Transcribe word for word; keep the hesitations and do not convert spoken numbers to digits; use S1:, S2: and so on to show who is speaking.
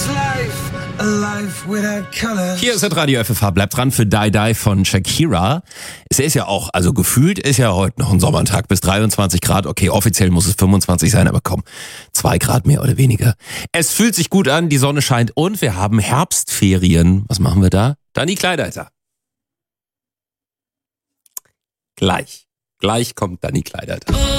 S1: Hier ist das Radio F F H. Bleibt dran für Die Die von Shakira. Es ist ja auch, also gefühlt ist ja heute noch ein Sommertag bis dreiundzwanzig Grad. Okay, offiziell muss es fünfundzwanzig sein, aber komm, zwei Grad mehr oder weniger. Es fühlt sich gut an, die Sonne scheint und wir haben Herbstferien. Was machen wir da? Dani Kleideiter. Gleich. Gleich kommt Dani Kleideiter.